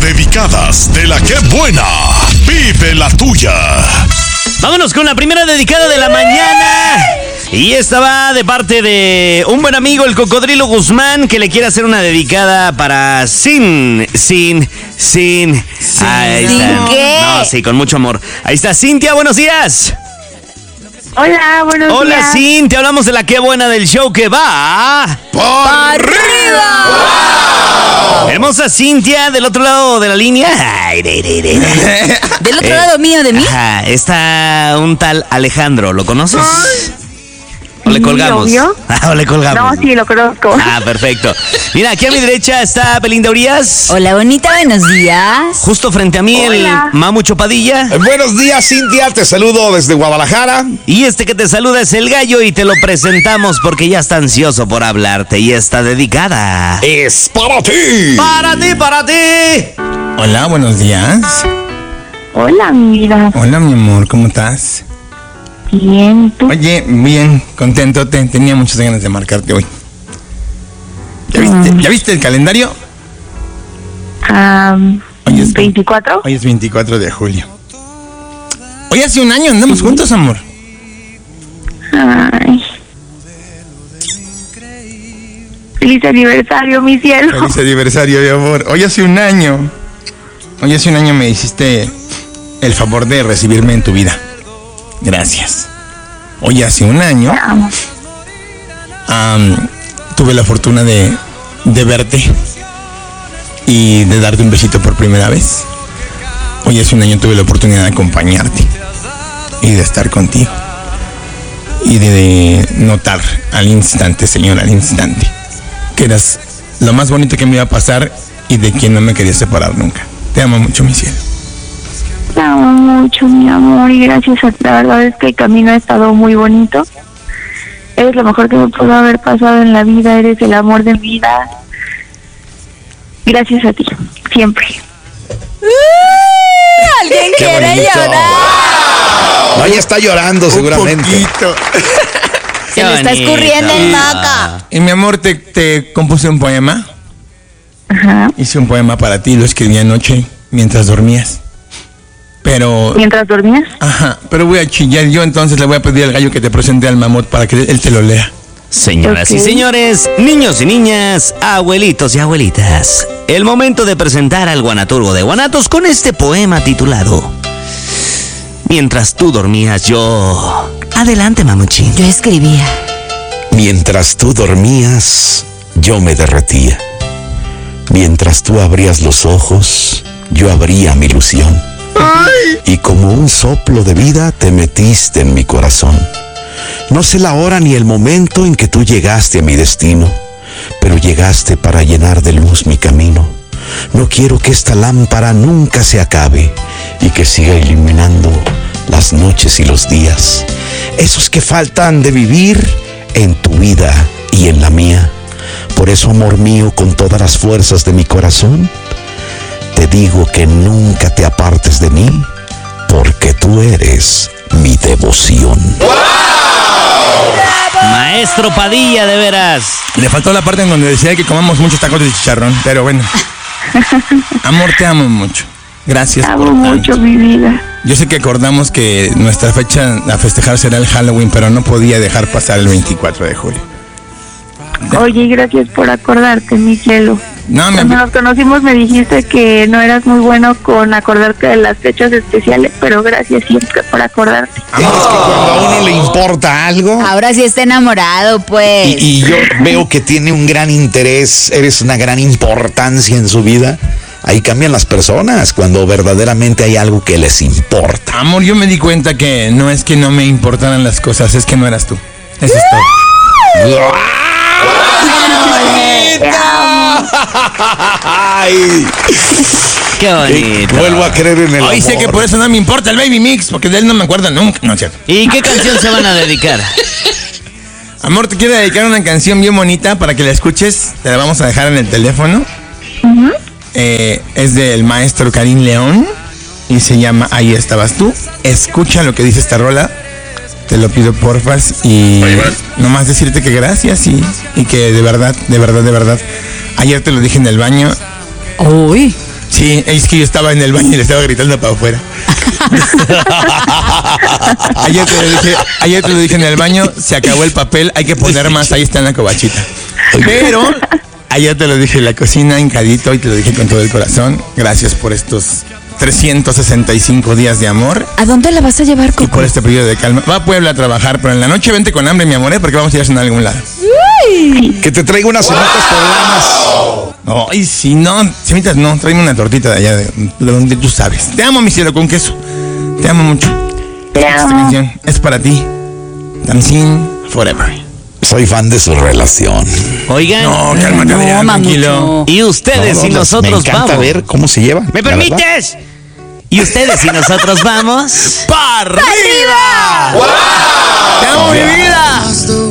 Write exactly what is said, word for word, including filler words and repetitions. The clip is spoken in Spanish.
Dedicadas de la que buena. Vive la tuya. Vámonos con la primera dedicada de la mañana. Y esta va de parte de un buen amigo, el Cocodrilo Guzmán, que le quiere hacer una dedicada para Sin, Sin, Sin. Sin, Ahí ¿Sin está. qué? No, sí, con mucho amor. Ahí está, Cintia, buenos días. Hola, buenos Hola, días. Cintia, hablamos de la que buena del show que va. ¡Por ¡Arriba! ¡Wow! Hermosa Cintia, del otro lado de la línea. Ay, de, de, de, de. ¿Del otro Eh, lado mío de mí? Ajá, está un tal Alejandro, ¿lo conoces? ¿O le Sí, colgamos? obvio. Ah, ¿o le colgamos? No, sí, lo conozco. Ah, perfecto. Mira, aquí a mi derecha está Belinda Urias. Hola, bonita, buenos días. Justo frente a mí Hola. el Mamu Chopadilla. Buenos días, Cintia, te saludo desde Guadalajara. Y este que te saluda es el Gallo y te lo presentamos porque ya está ansioso por hablarte y está dedicada. Es para ti. ¡Para ti, para ti! Hola, buenos días. Hola, mi vida. Hola, mi amor, ¿cómo estás? Bien, ¿tú? Oye, bien, contento, te, tenía muchas ganas de marcarte hoy. ¿Ya viste, ¿ya viste el calendario? Um, Hoy es- ¿veinticuatro? Hoy es veinticuatro de julio. Hoy hace un año andamos juntos, amor. Ay. Feliz aniversario, mi cielo. Feliz aniversario, mi amor. Hoy hace un año. Hoy hace un año me hiciste el favor de recibirme en tu vida. Gracias. Hoy hace un año Te amo. am, tuve la fortuna de, de verte y de darte un besito por primera vez. Hoy hace un año tuve la oportunidad de acompañarte y de estar contigo y de, de notar al instante, señor, al instante, que eras lo más bonito que me iba a pasar y de quien no me quería separar nunca. Te amo mucho, mi cielo. Te amo mucho, mi amor, y gracias a ti. La verdad es que el camino ha estado muy bonito. Eres lo mejor que me pudo haber pasado en la vida. Eres el amor de mi vida. Gracias a ti, siempre. ¿Alguien Qué quiere bonito. llorar? No, ella está llorando seguramente. Un poquito. Se le está bonito. escurriendo el maca. Y mi amor, te, te compuse un poema. Ajá. Hice un poema para ti, lo escribí anoche mientras dormías. Pero, ¿Mientras dormías? ajá, pero voy a chillar yo, entonces le voy a pedir al Gallo que te presente al mamut para que él te lo lea. Señoras Ok. y señores, niños y niñas, abuelitos y abuelitas, el momento de presentar al Guanaturbo de Guanatos con este poema titulado Mientras tú dormías yo... Adelante, mamuchín. Yo escribía. Mientras tú dormías, yo me derretía. Mientras tú abrías los ojos, yo abría mi ilusión. Y como un soplo de vida te metiste en mi corazón. No sé la hora ni el momento en que tú llegaste a mi destino, pero llegaste para llenar de luz mi camino. No quiero que esta lámpara nunca se acabe y que siga iluminando las noches y los días, esos que faltan de vivir en tu vida y en la mía. Por eso, amor mío, con todas las fuerzas de mi corazón, te digo que nunca te apartes de mí, porque tú eres mi devoción. Maestro Padilla, de veras. Le faltó la parte en donde decía que comamos muchos tacos de chicharrón, pero bueno. Amor, te amo mucho. Gracias Te por amo tanto. mucho, mi vida. Yo sé que acordamos que nuestra fecha a festejar será el Halloween, pero no podía dejar pasar el veinticuatro de julio. Oye, gracias por acordarte, mi cielo. No, mi Cuando amor. nos conocimos me dijiste que no eras muy bueno con acordarte de las fechas especiales, pero gracias siempre por acordarte. Es que cuando a uno le importa algo Ahora sí está enamorado, pues. y, y yo veo que tiene un gran interés, eres una gran importancia en su vida, ahí cambian las personas cuando verdaderamente hay algo que les importa. Amor, yo me di cuenta que no es que no me importaran las cosas, es que no eras tú. Eso es todo. Ay, Qué y bonito. vuelvo a creer en el Hoy sé amor. que por eso no me importa el Baby Mix, porque de él no me acuerdo nunca. No, es cierto. ¿Y qué canción se van a dedicar? Amor, te quiero dedicar una canción bien bonita para que la escuches. Te la vamos a dejar en el teléfono. Eh, es del maestro Karim León y se llama Ahí estabas tú. Escucha lo que dice esta rola. Te lo pido porfas y nomás decirte que gracias y, y que de verdad, de verdad, de verdad. Ayer te lo dije en el baño. Uy. Sí, es que yo estaba en el baño y le estaba gritando para afuera. ayer, te lo dije, ayer te lo dije en el baño, se acabó el papel, hay que poner más, ahí está en la cobachita. Pero ayer te lo dije en la cocina, hincadito, y te lo dije con todo el corazón. Gracias por estos trescientos sesenta y cinco días de amor. ¿A dónde la vas a llevar, Y Coco? por este periodo de calma. Va a Puebla a trabajar, pero en la noche vente con hambre, mi amor, ¿eh? Porque vamos a ir a cenar a algún lado. Que te traigo unas semitas poblanas. No, y si no, semitas no, tráeme una tortita de allá, de, de donde tú sabes. Te amo, mi cielo, con queso. Te amo mucho. Te Esta amo. canción es para ti. Dancing Forever. Soy fan de su relación. Oigan, No, cálmate, No, Adrián, tranquilo. mamucho. y ustedes No, y no, nosotros me encanta vamos. ver cómo se llevan. ¿Me la verdad. permites? Y ustedes y nosotros vamos. ¡Para arriba! ¡Te amo, mi vida!